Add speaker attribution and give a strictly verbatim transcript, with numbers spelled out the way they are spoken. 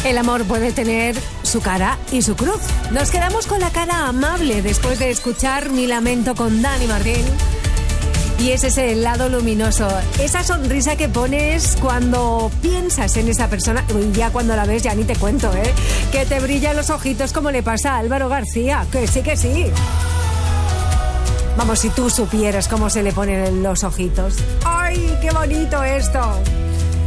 Speaker 1: El amor puede tener su cara y su cruz. Nos quedamos con la cara amable después de escuchar Mi Lamento con Dani Martín. Y ese es el lado luminoso, esa sonrisa que pones cuando piensas en esa persona, y ya cuando la ves ya ni te cuento, ¿eh? Que te brillan los ojitos como le pasa a Álvaro García, que sí, que sí. Vamos, si tú supieras cómo se le ponen los ojitos. ¡Ay, qué bonito esto!